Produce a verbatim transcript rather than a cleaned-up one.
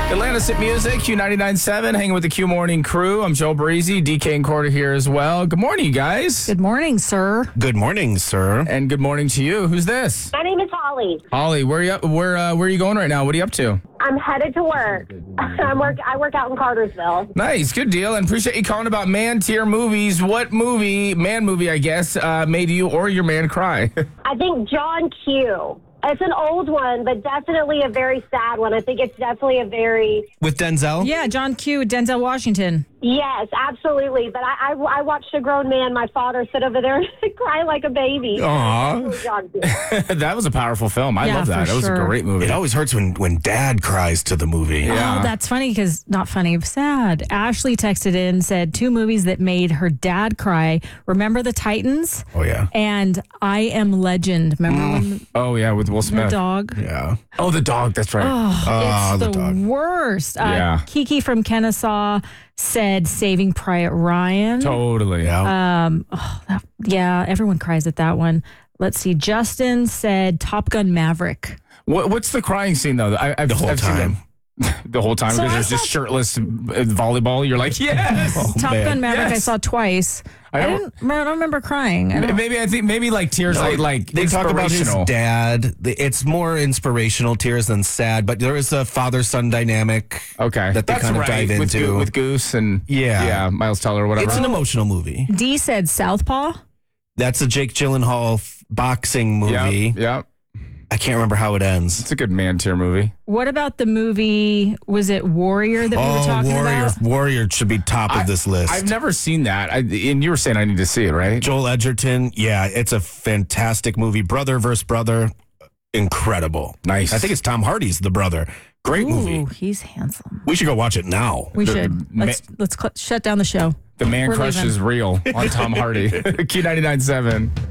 Atlantis Hit Music, Q ninety-nine point seven, hanging with the Q Morning crew. I'm Joe Breezy, D K and Corda here as well. Good morning, you guys. Good morning, sir. Good morning, sir. And good morning to you. Who's this? My name is Holly. Holly, where are you up, where uh, where are you going right now? What are you up to? I'm headed to work. I'm work. I work out in Cartersville. Nice, good deal. And appreciate you calling about man tier movies. What movie, man movie, I guess, uh, made you or your man cry? I think John Q. It's an old one, but definitely a very sad one. I think it's definitely a very... With Denzel? Yeah, John Q. Denzel Washington. Yes, absolutely. But I, I, I watched a grown man, my father, sit over there and cry like a baby. Aww. John Q. That was a powerful film. I Yeah, love that. for That was a sure. great movie. It always hurts when, when dad cries to the movie. Yeah. Oh, that's funny because not funny, sad. Ashley texted in, said two movies that made her dad cry. Remember the Titans? Oh, yeah. And I Am Legend. Remember when Oh, yeah, with Will the Smith. dog? Yeah. Oh, the dog. That's right. Oh, Ah, it's the the, dog. worst. Uh, Yeah. Kiki from Kennesaw said Saving Private Ryan. Totally. Yeah. Um, oh, that, yeah, everyone cries at that one. Let's see. Justin said Top Gun Maverick. What, what's the crying scene, though? I, I've, The whole I've seen time. them. The whole time So because I there's just saw- shirtless uh, volleyball. You're like, yes. Top man. Gun Maverick I Yes. saw twice. I I, don't- didn't, I don't remember crying. I don't, Maybe I think maybe like tears like like They talk about his inspirational. dad. It's more inspirational tears than sad, but there is a father-son dynamic. Okay, that they that's kind of right. dive with, into. Goo- with Goose and Yeah. yeah, Miles Teller or whatever. It's an emotional movie. D said Southpaw. That's a Jake Gyllenhaal f- boxing movie. Yeah, yeah, I can't remember how it ends. it's a good man tier movie. What about the movie? Was it Warrior that we were Oh, talking Warrior! about? Warrior should be top I- of this list. I've never seen that. I, and you were saying I need to see it, right? Joel Edgerton, yeah, it's a fantastic movie. Brother versus brother, incredible. Nice. I think it's Tom Hardy's the brother. Great Ooh, movie. he's handsome. We should go watch it now. We The should. ma- Let's let's cl- shut down the show. The man We're crush leaving. is real on Q ninety-nine point seven.